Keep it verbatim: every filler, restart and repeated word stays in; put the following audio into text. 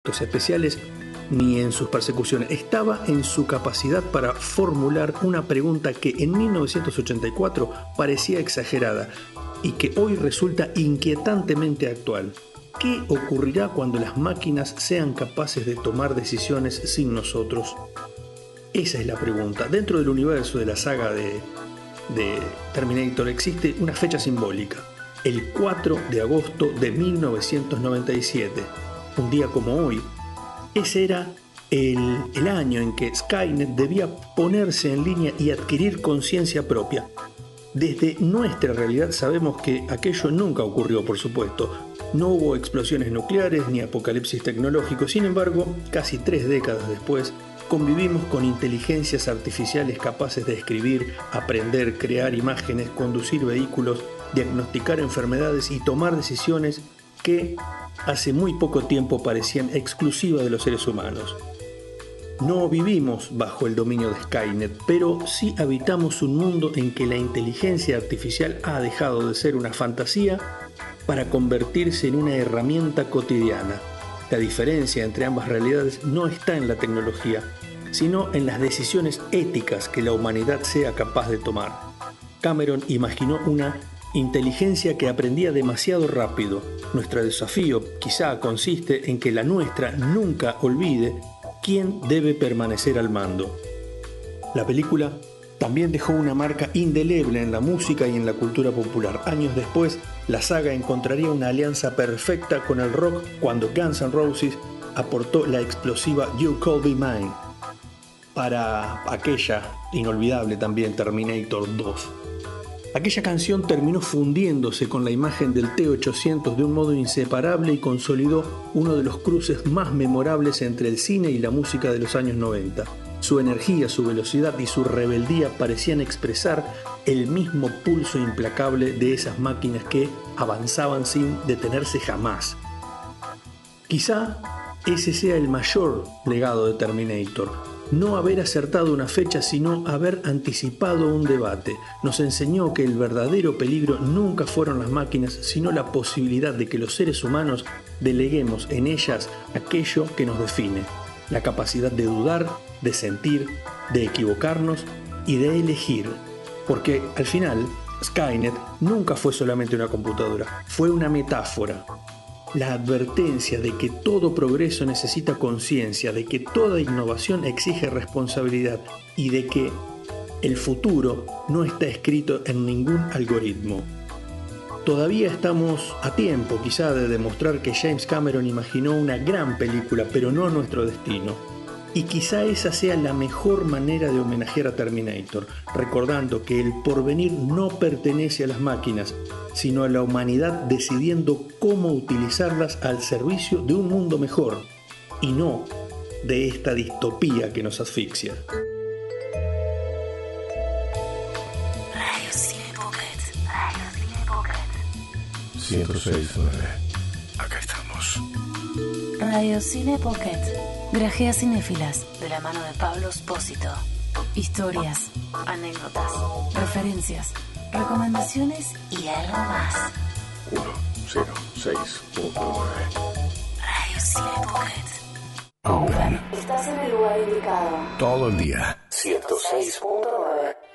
especiales ni en sus persecuciones. Estaba en su capacidad para formular una pregunta que en mil novecientos ochenta y cuatro parecía exagerada y que hoy resulta inquietantemente actual. ¿Qué ocurrirá cuando las máquinas sean capaces de tomar decisiones sin nosotros? Esa es la pregunta. Dentro del universo de la saga de, de Terminator existe una fecha simbólica, el cuatro de agosto de mil novecientos noventa y siete. Un día como hoy, ese era el, el año en que Skynet debía ponerse en línea y adquirir conciencia propia. Desde nuestra realidad sabemos que aquello nunca ocurrió, por supuesto. No hubo explosiones nucleares ni apocalipsis tecnológico. Sin embargo, casi tres décadas después, convivimos con inteligencias artificiales capaces de escribir, aprender, crear imágenes, conducir vehículos, diagnosticar enfermedades y tomar decisiones que hace muy poco tiempo parecían exclusivas de los seres humanos. No vivimos bajo el dominio de Skynet, pero sí habitamos un mundo en que la inteligencia artificial ha dejado de ser una fantasía para convertirse en una herramienta cotidiana. La diferencia entre ambas realidades no está en la tecnología, sino en las decisiones éticas que la humanidad sea capaz de tomar. Cameron imaginó una inteligencia que aprendía demasiado rápido. Nuestro desafío quizá consiste en que la nuestra nunca olvide quién debe permanecer al mando. La película también dejó una marca indeleble en la música y en la cultura popular. Años después, la saga encontraría una alianza perfecta con el rock cuando Guns N' Roses aportó la explosiva You Could Be Mine para aquella inolvidable también Terminator dos. Aquella canción terminó fundiéndose con la imagen del T ochocientos de un modo inseparable y consolidó uno de los cruces más memorables entre el cine y la música de los años noventa. Su energía, su velocidad y su rebeldía parecían expresar el mismo pulso implacable de esas máquinas que avanzaban sin detenerse jamás. Quizá ese sea el mayor legado de Terminator. No haber acertado una fecha, sino haber anticipado un debate. Nos enseñó que el verdadero peligro nunca fueron las máquinas, sino la posibilidad de que los seres humanos deleguemos en ellas aquello que nos define. La capacidad de dudar, de sentir, de equivocarnos y de elegir. Porque al final, Skynet nunca fue solamente una computadora, fue una metáfora. La advertencia de que todo progreso necesita conciencia, de que toda innovación exige responsabilidad y de que el futuro no está escrito en ningún algoritmo. Todavía estamos a tiempo quizá de demostrar que James Cameron imaginó una gran película, pero no nuestro destino. Y quizá esa sea la mejor manera de homenajear a Terminator, recordando que el porvenir no pertenece a las máquinas, sino a la humanidad decidiendo cómo utilizarlas al servicio de un mundo mejor, y no de esta distopía que nos asfixia. Radio Cine Pocket. Radio Cine Pocket. ciento seis punto nueve. Acá estamos. Radio Cine Pocket. Grajea cinéfilas de la mano de Pablo Espósito. Historias, anécdotas, referencias, recomendaciones y algo más. uno cero seis punto nueve. Radio Cine Pocket. Open. Estás en el lugar indicado. Todo el día. ciento seis punto nueve.